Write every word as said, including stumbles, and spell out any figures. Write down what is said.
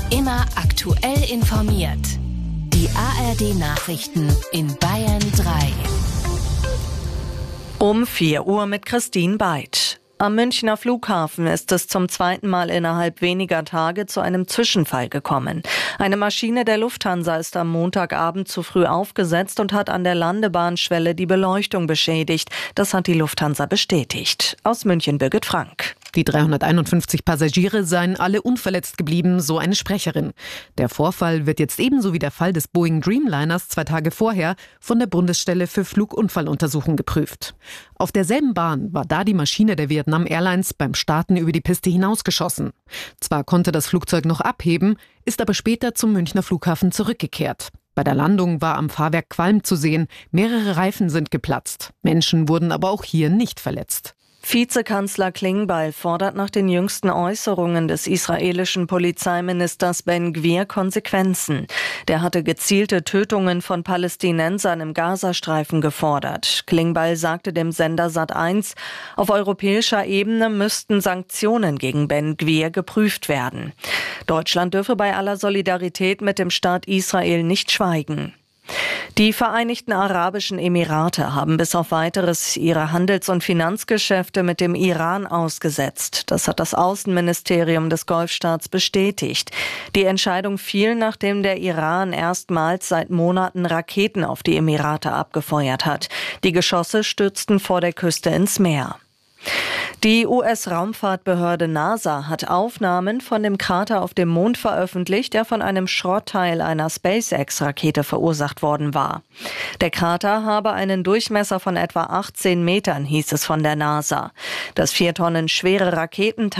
Immer aktuell informiert. Die A R D-Nachrichten in Bayern drei. Um vier Uhr mit Christine Beid. Am Münchner Flughafen ist es zum zweiten Mal innerhalb weniger Tage zu einem Zwischenfall gekommen. Eine Maschine der Lufthansa ist am Montagabend zu früh aufgesetzt und hat an der Landebahnschwelle die Beleuchtung beschädigt. Das hat die Lufthansa bestätigt. Aus München Birgit Frank. Die dreihunderteinundfünfzig Passagiere seien alle unverletzt geblieben, so eine Sprecherin. Der Vorfall wird jetzt ebenso wie der Fall des Boeing Dreamliners zwei Tage vorher von der Bundesstelle für Flugunfalluntersuchung geprüft. Auf derselben Bahn war da die Maschine der Vietnam Airlines beim Starten über die Piste hinausgeschossen. Zwar konnte das Flugzeug noch abheben, ist aber später zum Münchner Flughafen zurückgekehrt. Bei der Landung war am Fahrwerk Qualm zu sehen, mehrere Reifen sind geplatzt. Menschen wurden aber auch hier nicht verletzt. Vizekanzler Klingbeil fordert nach den jüngsten Äußerungen des israelischen Polizeiministers Ben Gvir Konsequenzen. Der hatte gezielte Tötungen von Palästinensern im Gazastreifen gefordert. Klingbeil sagte dem Sender Sat eins, auf europäischer Ebene müssten Sanktionen gegen Ben Gvir geprüft werden. Deutschland dürfe bei aller Solidarität mit dem Staat Israel nicht schweigen. Die Vereinigten Arabischen Emirate haben bis auf Weiteres ihre Handels- und Finanzgeschäfte mit dem Iran ausgesetzt. Das hat das Außenministerium des Golfstaats bestätigt. Die Entscheidung fiel, nachdem der Iran erstmals seit Monaten Raketen auf die Emirate abgefeuert hat. Die Geschosse stürzten vor der Küste ins Meer. Die U S-Raumfahrtbehörde NASA hat Aufnahmen von dem Krater auf dem Mond veröffentlicht, der von einem Schrottteil einer SpaceX-Rakete verursacht worden war. Der Krater habe einen Durchmesser von etwa achtzehn Metern, hieß es von der NASA. Das vier Tonnen schwere Raketenteil